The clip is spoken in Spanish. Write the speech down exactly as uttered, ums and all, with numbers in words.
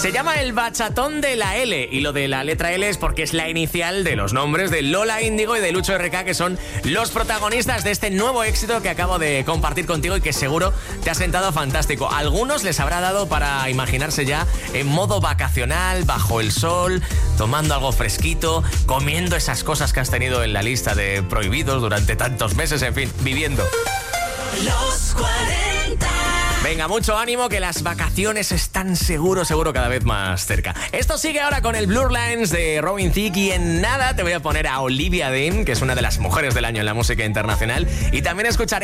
Se llama El Bachatón de la L, y lo de la letra L es porque es la inicial de los nombres de Lola Índigo y de Lucho R K, que son los protagonistas de este nuevo éxito que acabo de compartir contigo y que seguro te ha sentado fantástico. A algunos les habrá dado para imaginarse ya en modo vacacional, bajo el sol, tomando algo fresquito, comiendo esas cosas que has tenido en la lista de prohibidos durante tantos meses, en fin, viviendo. Los cuarenta. Venga, mucho ánimo, que las vacaciones están seguro, seguro cada vez más cerca. Esto sigue ahora con el Blur Lines de Robin Thicke, y en nada te voy a poner a Olivia Dean, que es una de las mujeres del año en la música internacional, y también escucharé